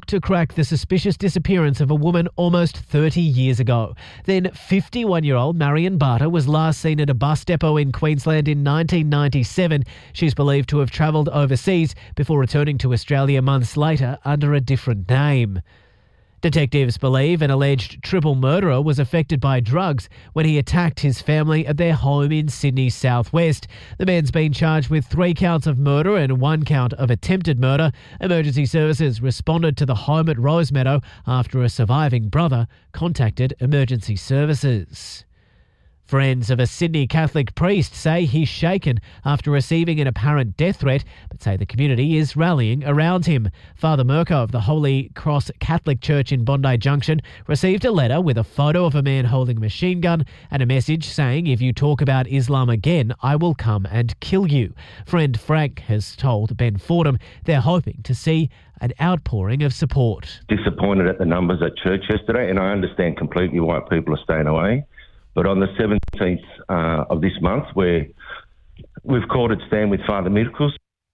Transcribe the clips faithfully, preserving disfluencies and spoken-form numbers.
to crack the suspicious disappearance of a woman almost thirty years ago. Then fifty-one-year-old Marion Barter was last seen at a bus depot in Queensland in nineteen ninety-seven. She's believed to have travelled overseas before returning to Australia months later under a different name. Detectives believe an alleged triple murderer was affected by drugs when he attacked his family at their home in Sydney's southwest. The man's been charged with three counts of murder and one count of attempted murder. Emergency services responded to the home at Rosemeadow after a surviving brother contacted emergency services. Friends of a Sydney Catholic priest say he's shaken after receiving an apparent death threat, but say the community is rallying around him. Father Mirko of the Holy Cross Catholic Church in Bondi Junction received a letter with a photo of a man holding a machine gun and a message saying, "If you talk about Islam again, I will come and kill you." Friend Frank has told Ben Fordham they're hoping to see an outpouring of support. Disappointed at the numbers at church yesterday, and I understand completely why people are staying away. But on the seventeenth uh, of this month, where we've called it Stand with Father Mirkos.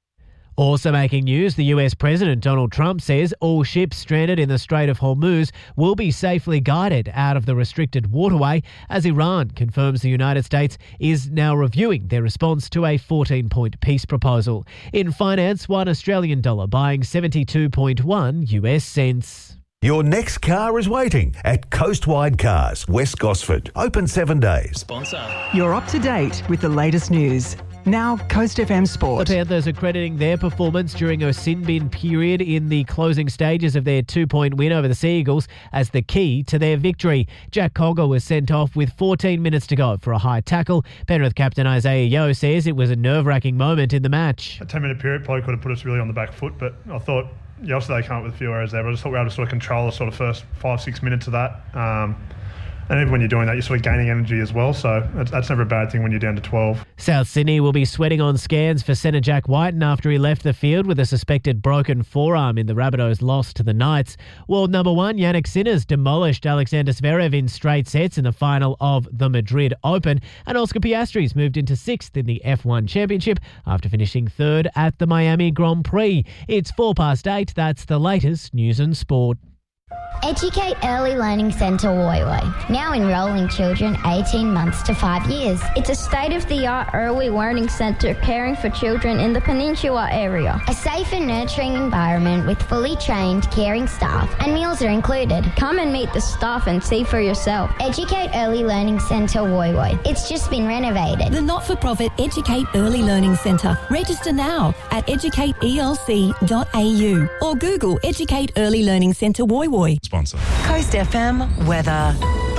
Also making news, the U S President Donald Trump says all ships stranded in the Strait of Hormuz will be safely guided out of the restricted waterway as Iran confirms the United States is now reviewing their response to a fourteen-point peace proposal. In finance, one Australian dollar buying seventy-two point one U S cents. Your next car is waiting at Coastwide Cars, West Gosford. Open seven days. Sponsor. You're up to date with the latest news. Now, Coast F M Sport. The Panthers are crediting their performance during a sin bin period in the closing stages of their two-point win over the Sea Eagles as the key to their victory. Jack Cogger was sent off with fourteen minutes to go for a high tackle. Penrith captain Isaiah Yeo says it was a nerve-wracking moment in the match. A ten-minute period probably could have put us really on the back foot, but I thought yesterday came up with a few errors there, but I just thought we were able to sort of control the sort of first five, six minutes of that. Um, and even when you're doing that, you're sort of gaining energy as well, so that's, that's never a bad thing when you're down to twelve. South Sydney will be sweating on scans for centre Jack Whiten after he left the field with a suspected broken forearm in the Rabbitohs' loss to the Knights. World number one Yannick Sinners demolished Alexander Zverev in straight sets in the final of the Madrid Open, and Oscar Piastri's moved into sixth in the F one Championship after finishing third at the Miami Grand Prix. It's four past eight. That's the latest news and sport. Educate Early Learning Centre Woy Woy, now enrolling children eighteen months to five years. It's a state-of-the-art early learning centre caring for children in the Peninsula area. A safe and nurturing environment with fully trained, caring staff, and meals are included. Come and meet the staff and see for yourself. Educate Early Learning Centre Woy Woy. It's just been renovated. The not-for-profit Educate Early Learning Centre. Register now at educate E L C dot A U or Google Educate Early Learning Centre Woy Woy. Sponsor. Coast F M weather.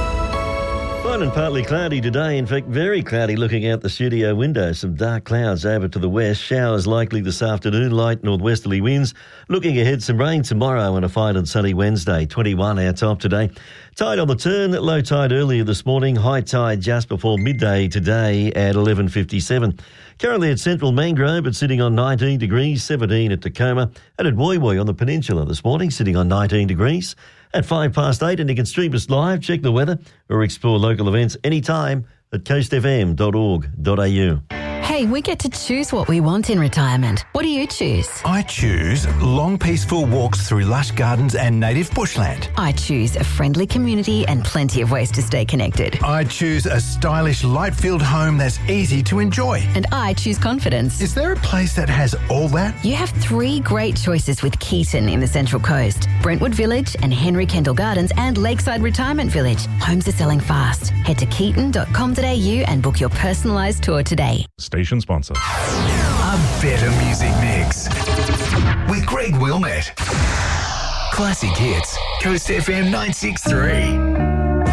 Fine and partly cloudy today. In fact, very cloudy looking out the studio window. Some dark clouds over to the west. Showers likely this afternoon. Light northwesterly winds. Looking ahead, some rain tomorrow and a fine and sunny Wednesday. twenty-one our top today. Tide on the turn. Low tide earlier this morning. High tide just before midday today at eleven fifty-seven. Currently at Central Mangrove, it's sitting on nineteen degrees, seventeen at Tacoma. And at Woy Woy on the peninsula this morning, sitting on nineteen degrees. At five past eight, and you can stream us live, check the weather, or explore local events anytime at coast f m dot org dot a u. Hey, we get to choose what we want in retirement. What do you choose? I choose long, peaceful walks through lush gardens and native bushland. I choose a friendly community and plenty of ways to stay connected. I choose a stylish, light-filled home that's easy to enjoy. And I choose confidence. Is there a place that has all that? You have three great choices with Keaton in the Central Coast. Brentwood Village and Henry Kendall Gardens and Lakeside Retirement Village. Homes are selling fast. Head to keaton dot com dot a u and book your personalised tour today. Station sponsor. A better music mix with Greg Wilmette. Classic hits. Coast F M nine six three.